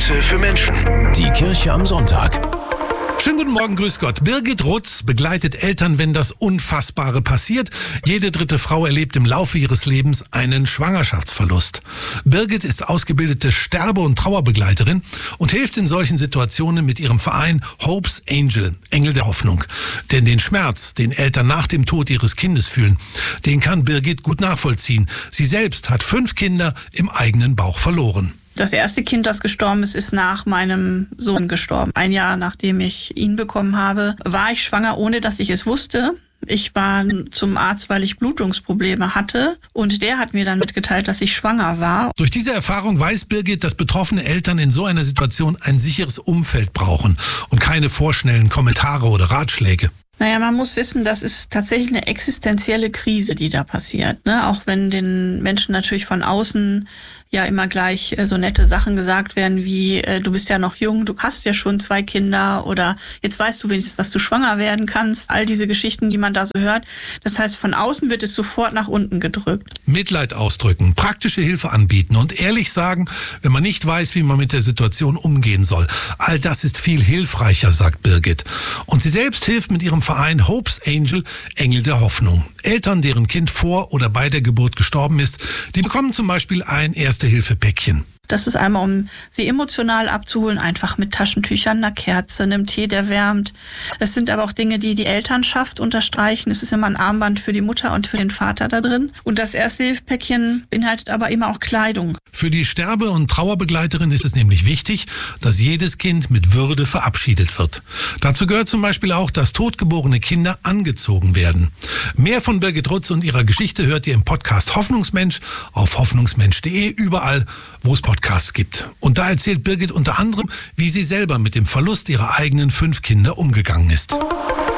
Grüße für Menschen. Die Kirche am Sonntag. Schönen guten Morgen, grüß Gott. Birgit Rutz begleitet Eltern, wenn das Unfassbare passiert. Jede dritte Frau erlebt im Laufe ihres Lebens einen Schwangerschaftsverlust. Birgit ist ausgebildete Sterbe- und Trauerbegleiterin und hilft in solchen Situationen mit ihrem Verein Hope's Angel, Engel der Hoffnung. Denn den Schmerz, den Eltern nach dem Tod ihres Kindes fühlen, den kann Birgit gut nachvollziehen. Sie selbst hat 5 Kinder im eigenen Bauch verloren. Das erste Kind, das gestorben ist nach meinem Sohn gestorben. 1 Jahr nachdem ich ihn bekommen habe, war ich schwanger, ohne dass ich es wusste. Ich war zum Arzt, weil ich Blutungsprobleme hatte, und der hat mir dann mitgeteilt, dass ich schwanger war. Durch diese Erfahrung weiß Birgit, dass betroffene Eltern in so einer Situation ein sicheres Umfeld brauchen und keine vorschnellen Kommentare oder Ratschläge. Naja, man muss wissen, das ist tatsächlich eine existenzielle Krise, die da passiert, ne? Auch wenn den Menschen natürlich von außen ja immer gleich so nette Sachen gesagt werden wie, du bist ja noch jung, du hast ja schon 2 Kinder, oder jetzt weißt du wenigstens, dass du schwanger werden kannst. All diese Geschichten, die man da so hört. Das heißt, von außen wird es sofort nach unten gedrückt. Mitleid ausdrücken, praktische Hilfe anbieten und ehrlich sagen, wenn man nicht weiß, wie man mit der Situation umgehen soll. All das ist viel hilfreicher, sagt Birgit. Und sie selbst hilft mit ihrem Verein Hope's Angel, Engel der Hoffnung. Eltern, deren Kind vor oder bei der Geburt gestorben ist, die bekommen zum Beispiel ein Erste-Hilfe-Päckchen. Das ist einmal, um sie emotional abzuholen, einfach mit Taschentüchern, einer Kerze, einem Tee, der wärmt. Es sind aber auch Dinge, die die Elternschaft unterstreichen. Es ist immer ein Armband für die Mutter und für den Vater da drin. Und das Erste-Hilfe-Päckchen beinhaltet aber immer auch Kleidung. Für die Sterbe- und Trauerbegleiterin ist es nämlich wichtig, dass jedes Kind mit Würde verabschiedet wird. Dazu gehört zum Beispiel auch, dass totgeborene Kinder angezogen werden. Mehr von Birgit Rutz und ihrer Geschichte hört ihr im Podcast Hoffnungsmensch auf hoffnungsmensch.de, überall, wo es Podcasts gibt. Und da erzählt Birgit unter anderem, wie sie selber mit dem Verlust ihrer eigenen 5 Kinder umgegangen ist.